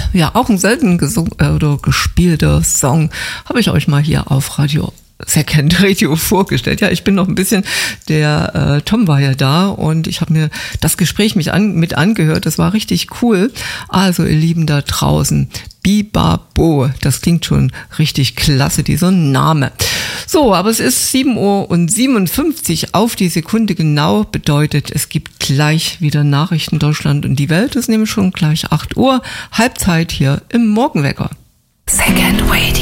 ja auch ein selten oder gespielter Song, habe ich euch mal hier auf Second Radio vorgestellt. Ja, ich bin noch ein bisschen, der Tom war ja da und ich habe mir das Gespräch mit angehört. Das war richtig cool. Also ihr Lieben da draußen, Bibabo, das klingt schon richtig klasse, dieser Name. So, aber es ist 7:57 Uhr auf die Sekunde genau, bedeutet, es gibt gleich wieder Nachrichten Deutschland und die Welt. Es ist nämlich schon gleich 8 Uhr, Halbzeit hier im Morgenwecker. Second Radio.